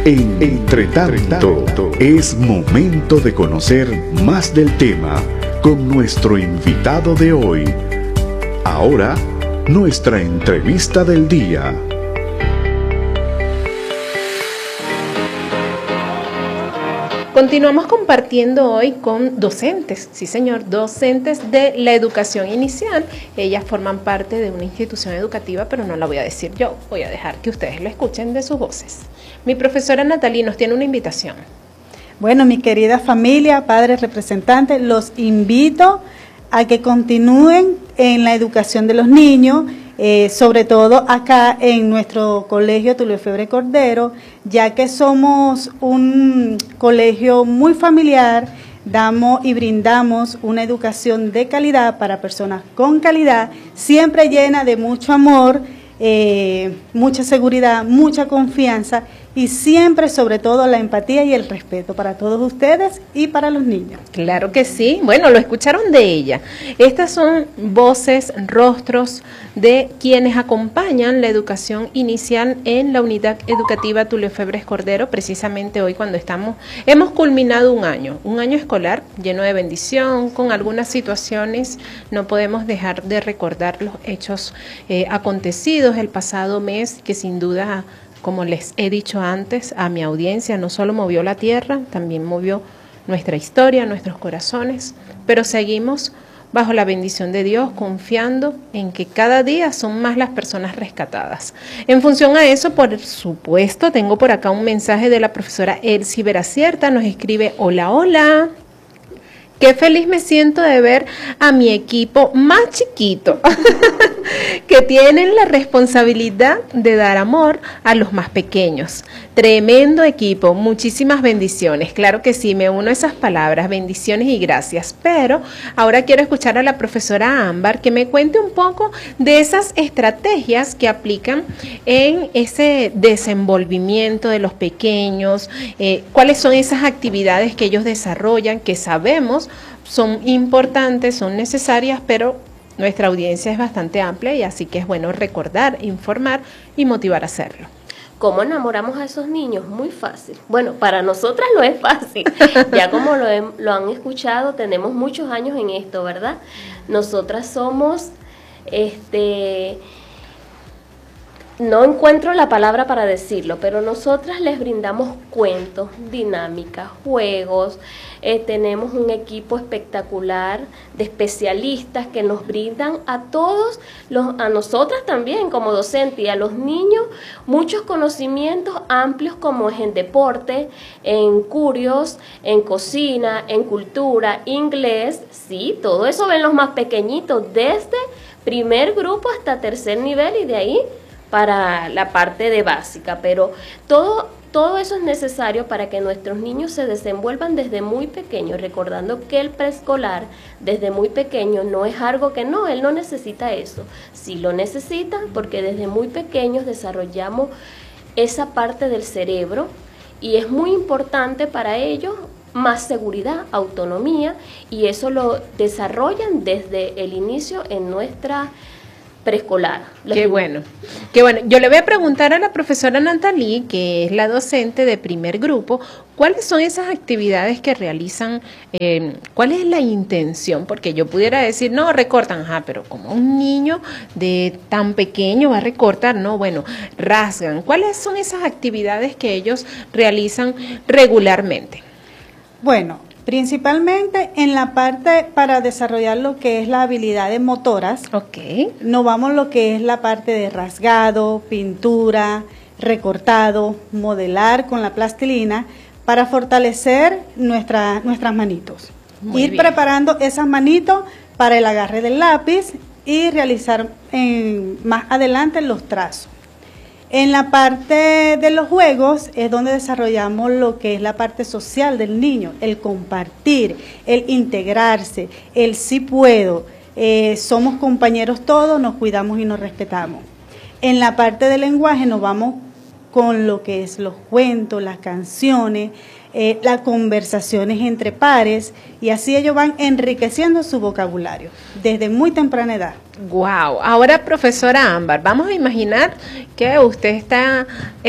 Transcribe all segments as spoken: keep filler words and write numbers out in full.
Entre tanto, es momento de conocer más del tema con nuestro invitado de hoy. Ahora, nuestra entrevista del día. Continuamos compartiendo hoy con docentes, sí señor, docentes de la educación inicial. Ellas forman parte de una institución educativa, pero no la voy a decir yo, voy a dejar que ustedes lo escuchen de sus voces. Mi profesora Natalie nos tiene una invitación. Bueno, mi querida familia, padres representantes, los invito a que continúen en la educación de los niños, eh, sobre todo acá en nuestro colegio Tulio Lefebvre Cordero, ya que somos un colegio muy familiar, damos y brindamos una educación de calidad para personas con calidad, siempre llena de mucho amor, eh, mucha seguridad, mucha confianza y siempre, sobre todo, la empatía y el respeto para todos ustedes y para los niños. Claro que sí. Bueno, lo escucharon de ella. Estas son voces, rostros de quienes acompañan la educación inicial en la unidad educativa Tulio Lefebvre Cordero, precisamente hoy cuando estamos, hemos culminado un año, un año escolar lleno de bendición, con algunas situaciones. No podemos dejar de recordar los hechos eh, acontecidos el pasado mes, que sin duda, como les he dicho antes a mi audiencia, no solo movió la tierra, también movió nuestra historia, nuestros corazones, pero seguimos bajo la bendición de Dios, confiando en que cada día son más las personas rescatadas. En función a eso, por supuesto, tengo por acá un mensaje de la profesora Elsie Veracierta, nos escribe: hola, hola. Qué feliz me siento de ver a mi equipo más chiquito, que tienen la responsabilidad de dar amor a los más pequeños. Tremendo equipo, muchísimas bendiciones. Claro que sí, me uno a esas palabras, bendiciones y gracias. Pero ahora quiero escuchar a la profesora Ámbar que me cuente un poco de esas estrategias que aplican en ese desenvolvimiento de los pequeños, eh, cuáles son esas actividades que ellos desarrollan, que sabemos son importantes, son necesarias, pero nuestra audiencia es bastante amplia y así que es bueno recordar, informar y motivar a hacerlo. ¿Cómo enamoramos a esos niños? Muy fácil. Bueno, para nosotras no es fácil. Ya como lo, he, lo han escuchado, tenemos muchos años en esto, ¿verdad? Nosotras somos, este, no encuentro la palabra para decirlo, pero nosotras les brindamos cuentos, dinámicas, juegos. Eh, tenemos un equipo espectacular de especialistas que nos brindan a todos, los, a nosotras también como docentes y a los niños, muchos conocimientos amplios como es en deporte, en curios, en cocina, en cultura, inglés, sí, todo eso ven los más pequeñitos, desde primer grupo hasta tercer nivel y de ahí para la parte de básica, pero todo Todo eso es necesario para que nuestros niños se desenvuelvan desde muy pequeños, recordando que el preescolar desde muy pequeño no es algo que no, él no necesita eso, sí lo necesita porque desde muy pequeños desarrollamos esa parte del cerebro y es muy importante para ellos más seguridad, autonomía y eso lo desarrollan desde el inicio en nuestra preescolar. Qué bueno, qué bueno. Yo le voy a preguntar a la profesora Natalie, que es la docente de primer grupo, ¿cuáles son esas actividades que realizan? Eh, ¿Cuál es la intención? Porque yo pudiera decir, no, recortan, ajá, pero como un niño de tan pequeño va a recortar, no, bueno, rasgan. ¿Cuáles son esas actividades que ellos realizan regularmente? Bueno, principalmente en la parte para desarrollar lo que es las habilidades motoras. Ok. Nos vamos lo que es la parte de rasgado, pintura, recortado, modelar con la plastilina para fortalecer nuestra, nuestras manitos. Muy Ir bien. preparando esas manitos para el agarre del lápiz y realizar en, más adelante los trazos. En la parte de los juegos es donde desarrollamos lo que es la parte social del niño, el compartir, el integrarse, el sí puedo, eh, somos compañeros todos, nos cuidamos y nos respetamos. En la parte del lenguaje nos vamos con lo que es los cuentos, las canciones, eh, las conversaciones entre pares, y así ellos van enriqueciendo su vocabulario desde muy temprana edad. Wow. Ahora, profesora Ámbar, vamos a imaginar que usted está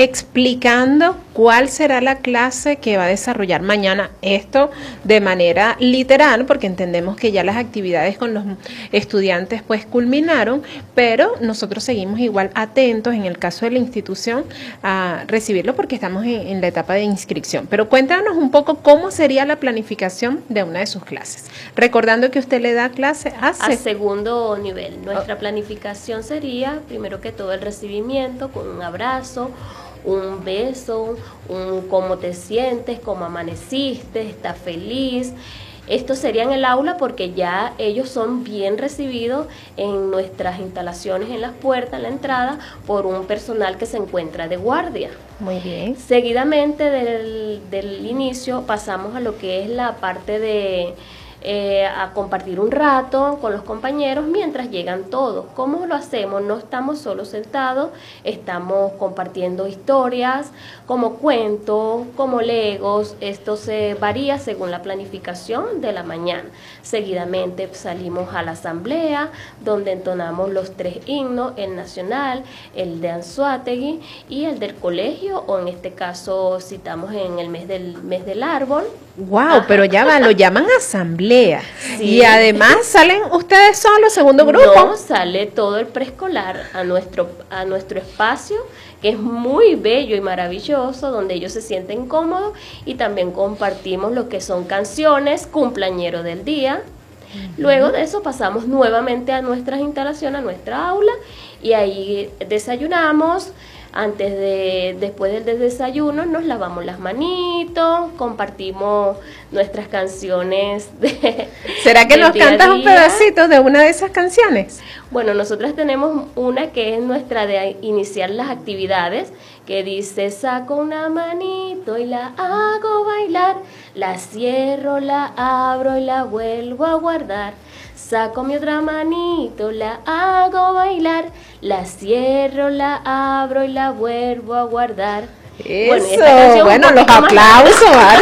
explicando cuál será la clase que va a desarrollar mañana, esto de manera literal, porque entendemos que ya las actividades con los estudiantes pues culminaron, pero nosotros seguimos igual atentos en el caso de la institución a recibirlo porque estamos en, en la etapa de inscripción. Pero cuéntanos un poco cómo sería la planificación de una de sus clases, recordando que usted le da clase a, a segundo nivel. Nuestra planificación sería, primero que todo, el recibimiento con un abrazo, un beso, un cómo te sientes, cómo amaneciste, estás feliz. Esto sería en el aula porque ya ellos son bien recibidos en nuestras instalaciones, en las puertas, en la entrada, por un personal que se encuentra de guardia. Muy bien. Seguidamente del, del inicio pasamos a lo que es la parte de... Eh, a compartir un rato con los compañeros mientras llegan todos. ¿Cómo lo hacemos? No estamos solo sentados, estamos compartiendo historias, como cuentos, como legos. Esto se varía según la planificación de la mañana. Seguidamente salimos a la asamblea, donde entonamos los tres himnos, el nacional, el de Anzoátegui y el del colegio, o en este caso citamos en el mes del, mes del árbol. Wow, ajá. Pero ya va, lo llaman asamblea. Sí. Y además salen ustedes solos, segundo grupo. No, sale todo el preescolar a nuestro, a nuestro espacio, que es muy bello y maravilloso, donde ellos se sienten cómodos, y también compartimos lo que son canciones, cumpleañero del día. Uh-huh. Luego de eso pasamos nuevamente a nuestras instalaciones, a nuestra aula, y ahí desayunamos. Antes de, después del desayuno nos lavamos las manitos, compartimos nuestras canciones de, ¿será que nos día cantas día. un pedacito de una de esas canciones? Bueno, nosotras tenemos una que es nuestra de iniciar las actividades, que dice: saco una manito y la hago bailar, la cierro, la abro y la vuelvo a guardar. Saco mi otra manito, la hago bailar, la cierro, la abro y la vuelvo a guardar. Eso, bueno, bueno los aplausos, vale.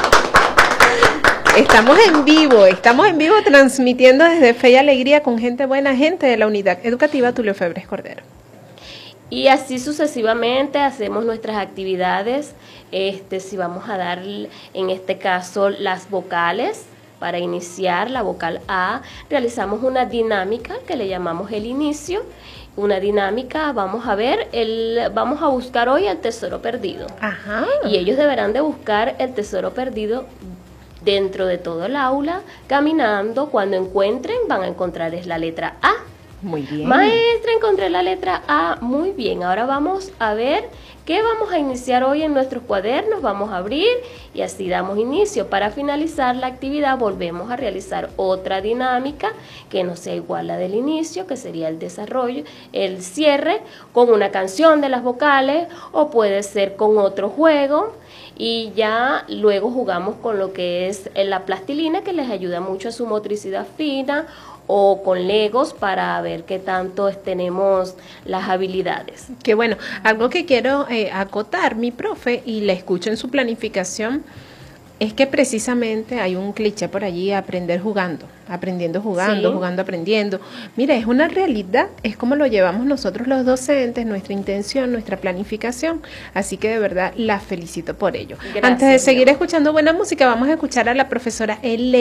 Estamos en vivo, estamos en vivo transmitiendo desde Fe y Alegría con gente buena, gente de la Unidad Educativa Tulio Febres Cordero. Y así sucesivamente hacemos nuestras actividades. Este, si vamos a dar, en este caso, las vocales. Para iniciar la vocal A, realizamos una dinámica que le llamamos el inicio. Una dinámica, vamos a ver, el, vamos a buscar hoy el tesoro perdido. Ajá. Y ellos deberán de buscar el tesoro perdido dentro de todo el aula, caminando. Cuando encuentren, van a encontrar es la letra A. Muy bien. Maestra, encontré la letra A. Muy bien, ahora vamos a ver qué vamos a iniciar hoy en nuestros cuadernos. Vamos a abrir y así damos inicio. Para finalizar la actividad volvemos a realizar otra dinámica que no sea igual a la del inicio, que sería el desarrollo, el cierre con una canción de las vocales, o puede ser con otro juego. Y ya luego jugamos con lo que es la plastilina, que les ayuda mucho a su motricidad fina, o con legos para ver qué tanto tenemos las habilidades. Qué bueno. Algo que quiero eh, acotar, mi profe, y le escucho en su planificación, es que precisamente hay un cliché por allí: aprender jugando, aprendiendo jugando, sí. jugando aprendiendo. Mira, es una realidad, es como lo llevamos nosotros los docentes, nuestra intención, nuestra planificación. Así que de verdad la felicito por ello. Gracias. Antes de seguir escuchando buena música, vamos a escuchar a la profesora Ele